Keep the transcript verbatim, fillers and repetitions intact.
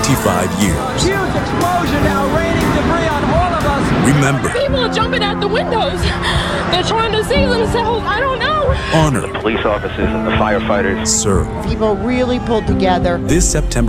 twenty-five years. Huge explosion now, raining debris on all of us. Remember. People are jumping out the windows. They're trying to save themselves. I don't know. Honor. The police officers and the firefighters. Serve. People really pulled together. This September